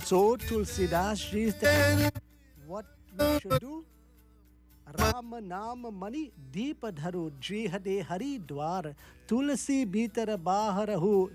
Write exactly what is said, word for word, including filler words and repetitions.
So Tulsidas Ji said, what we should do? Ram नाम मणि दीप धरु, गृह दे हरि द्वार, तुलसी भीतर बाहर हो,